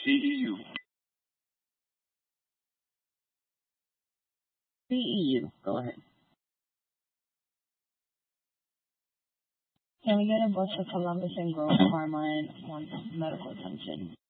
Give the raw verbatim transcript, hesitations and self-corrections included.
C E U. C E U. Go ahead. Can we get a bus to Columbus and Grove? Carmine wants medical attention.